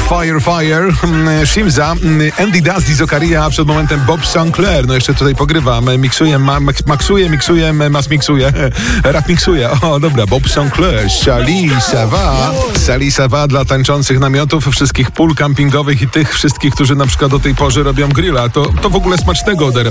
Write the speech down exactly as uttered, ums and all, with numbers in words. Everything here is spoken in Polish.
Fire, Fire, Shimza, Andy Dusty, Zokaria, a przed momentem Bob Sinclair. No jeszcze tutaj pogrywa, miksuje, ma, maksuje, miksuje, mas miksuje, rap miksuje. O, dobra, Bob Sinclair, Sali Sava, Sali Sava dla tańczących namiotów, wszystkich pól campingowych i tych wszystkich, którzy na przykład o tej porze robią grilla. To, to w ogóle smacznego od R M